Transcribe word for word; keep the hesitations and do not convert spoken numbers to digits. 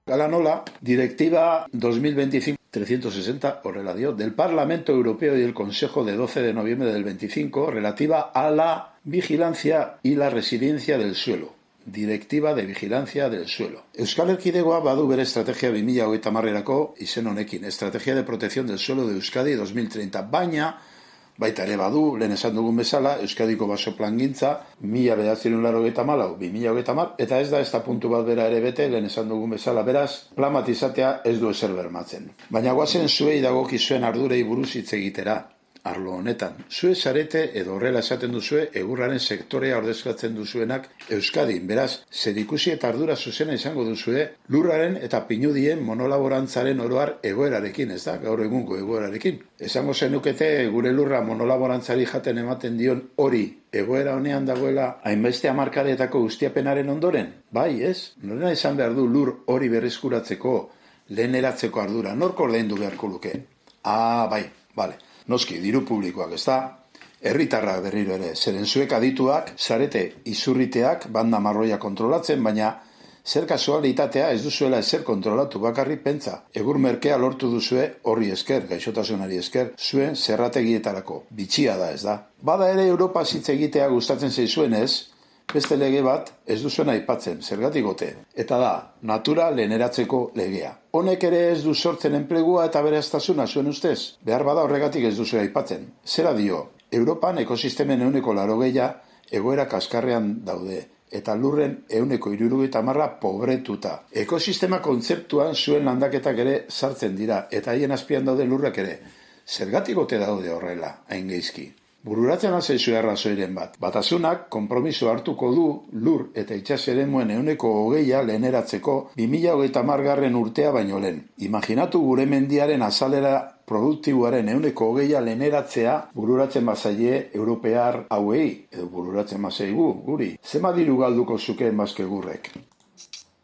Hala nola, Directiva dos mil veinticinco trescientos sesenta, horrela dio, del Parlamento Europeo y del Consejo de doce de noviembre del veinticinco, relativa a la vigilancia y la resiliencia del suelo. Directiva de Vigilancia del Suelo. Euskal Erkidegoa badu bere estrategia bi mila hogeita hamarerako izen honekin, Estrategia de Protección del Suelo de Euskadi dos mil treinta, baina, baita ere badu, lehen esan dugun bezala, Euskadiko baso plangintza, mila bederatziehun eta laurogeita hamalau, bi mila hogeita hamar, eta ez da ez da puntu bat bera ere bete, lehen esan dugun bezala, beraz, plan bat izatea ez du ezer bermatzen. Baina guazen zuei dagokizuen ardurei buruz hitz egitera. Arlo honetan, zue zarete edo horrela esaten duzue egurraren sektorea ordezkatzen duzuenak Euskadin, beraz, zerikusi eta ardura zuzena izango duzue lurraren eta pinudien monolaborantzaren oroar egoerarekin, ez da, gaur egungo egoerarekin. Esango zenukete gure lurra monolaborantzari jaten ematen dion hori egoera honean dagoela hainbeste hamarkadetako ustiapenaren ondoren? Bai, ez? Norena izan behar du lur hori berreskuratzeko, leheneratzeko ardura, nork ordaindu beharko luke? Ah, bai, bale. Noski, diru publikoak ez da, herritarrak berriro ere, zeren zuek adituak, zarete izurriteak, banda marroia kontrolatzen, baina zer kasualitatea ez duzuela ezer kontrolatu bakarrik pentsa. Egur merkea lortu duzue horri esker, gaixotasunari esker, zuen zerrategietarako. Bitxia da ez da. Bada ere Europa hitz egitea gustatzen zaizuenez, beste lege bat ez duzuen aipatzen, zergatik ote. Eta da, natura leheneratzeko legea. Honek ere ez du sortzen enplegua eta beraztasuna zuen ustez. Behar bada horregatik ez duzu aipatzen. Zera dio, Europan ekosistemen ehuneko laurogeia egoera kaskarrean daude, eta lurren ehuneko hirurogeita hamarra pobretuta. Ekosistema kontzeptuan zuen landaketak ere sartzen dira, eta haien azpian daude lurrak ere. Zergatik ote daude horrela, hain geizki. Bururatzen azeizu arrazoiren bat. Batasunak konpromiso hartuko du lur eta itsas eremuen ehuneko hogeia leheneratzeko bi mila hogeita hamargarren urtea baino lehen. Imaginatu gure mendiaren azalera produktiboaren ehuneko hogeia leheneratzea bururatzen bazaie europear hauei, edo bururatzen bazaigu, guri. Zema diru galduko zukeen bazkegurrek.